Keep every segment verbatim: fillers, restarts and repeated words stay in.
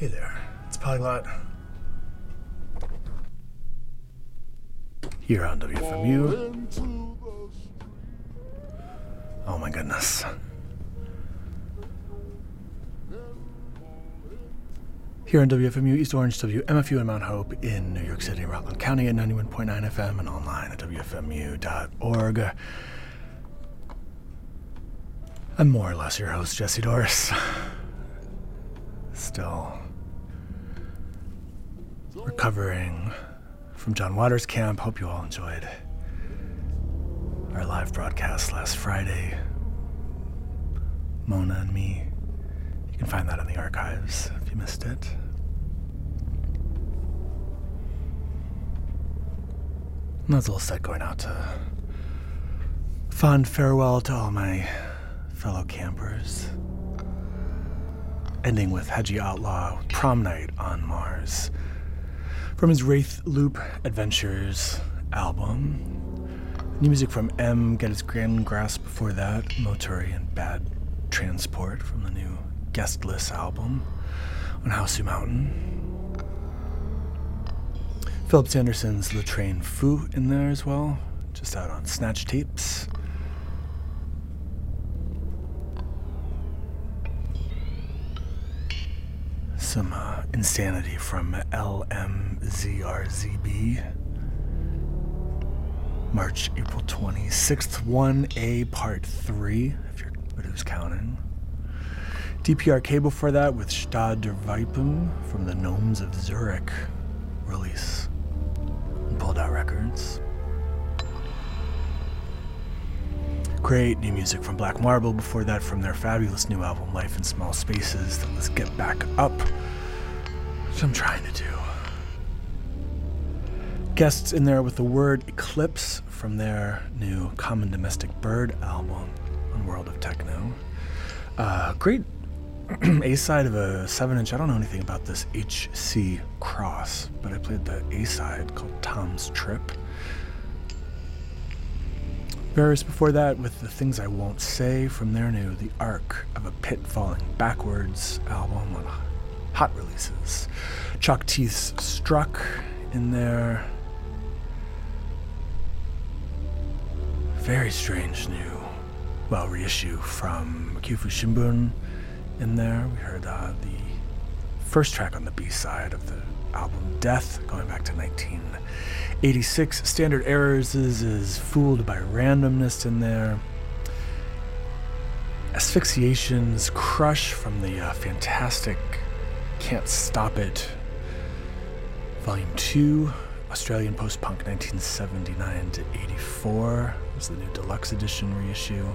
Hey there, it's Polyglot. Here on W F M U. Oh my goodness. Here on W F M U, East Orange, W M F U in Mount Hope in New York City and Rockland County at ninety-one point nine F M and online at W F M U dot org. I'm more or less your host, Jesse Doris. Still recovering from John Waters' camp. Hope you all enjoyed our live broadcast last Friday. Mona and me. You can find that in the archives if you missed it. And that's a little set going out to fond farewell to all my fellow campers. Ending with Hedgie Outlaw, Prom Night on Mars. From his Wraith Loop Adventures album. New music from M, Get Its Grand Grasp before that. Moturi and Bad Transport from the new Guestless album on Hausu Mountain. Philip Sanderson's Le Train Fou in there as well, just out on Snatch Tapes. Some uh, Insanity from L M Z R Z B. March, April twenty-sixth, one A Part three, if you're, but who's counting? D P R K before that with Stad der Weipen from the Gnomes of Zurich release. Pulled Out Records. Great new music from Black Marble before that from their fabulous new album Life in Small Spaces. Then let's get back up, which I'm trying to do. Guests in there with the word Eclipse from their new Common Domestic Bird album on World of Techno. Uh, great A-side of a seven inch. I don't know anything about this H C Cross, but I played the A-side called Tom's Trip. Varus before that with The Things I Won't Say from their new The Arc of a Pit Falling Backwards album on hot releases. Chalk Teeth's Struck in there. Very strange new, well, reissue from Kyofu Shimbun in there. We heard uh, the first track on the B-side of the album Death, going back to nineteen eighty-six. Standard Errors is, is Fooled by Randomness in there. Asphyxiation's Crush from the uh, fantastic Can't Stop It Volume two, Australian Post-Punk nineteen seventy-nine to eighty-four. Was the new deluxe edition reissue.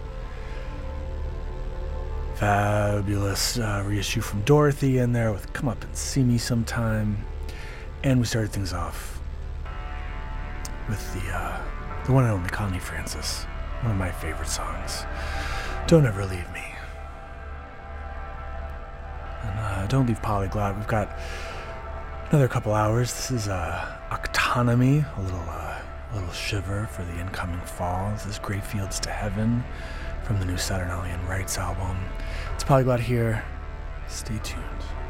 Fabulous uh, reissue from Dorothy in there with Come Up and See Me Sometime. And we started things off with the uh, the one and only Connie Francis, one of my favorite songs, Don't Ever Leave Me. And uh, don't leave Polyglot. We've got another couple hours. This is uh, Octonomy, a little, uh, a little shiver for the incoming fall. This is Grey Fields to Heaven from the new Saturnalian Rights album. It's Polyglot here. Stay tuned.